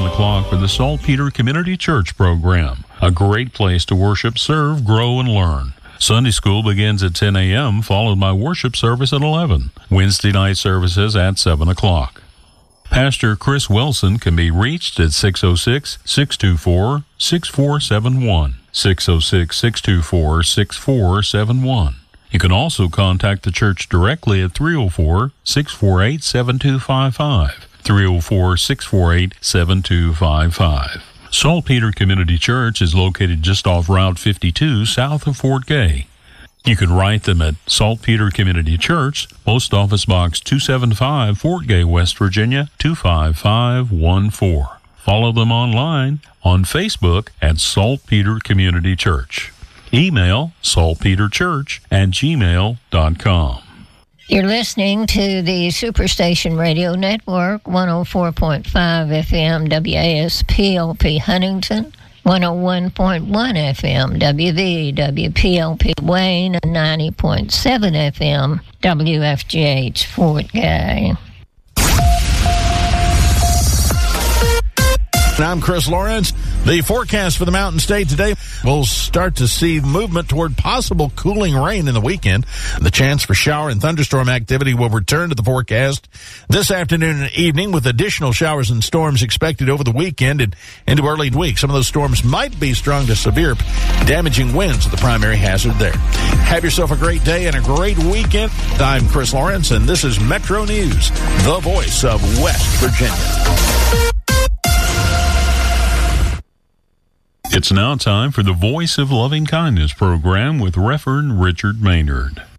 o'clock for the Saltpeter Community Church program. A great place to worship, serve, grow, and learn. Sunday school begins at 10 a.m., followed by worship service at 11. Wednesday night services at 7 o'clock. Pastor Chris Wilson can be reached at 606-624-6471. 606-624-6471. You can also contact the church directly at 304-648-7255. 304-648-7255. Saltpeter Community Church is located just off Route 52 south of Fort Gay. You can write them at Saltpeter Community Church, Post Office Box 275, Fort Gay, West Virginia 25514. Follow them online on Facebook at Saltpeter Community Church. Email saltpeterchurch@gmail.com. You're listening to the Superstation Radio Network, 104.5 FM WASPLP Huntington, 101.1 FM WVWPLP Wayne, and 90.7 FM WFGH Fort Gay. I'm Chris Lawrence. The forecast for the Mountain State today, we'll start to see movement toward possible cooling rain in the weekend. The chance for shower and thunderstorm activity will return to the forecast this afternoon and evening, with additional showers and storms expected over the weekend and into early week. Some of those storms might be strong to severe, damaging winds are the primary hazard there. Have yourself a great day and a great weekend. I'm Chris Lawrence, and this is Metro News, the voice of West Virginia. It's now time for the Voice of Loving Kindness program with Reverend Richard Maynard.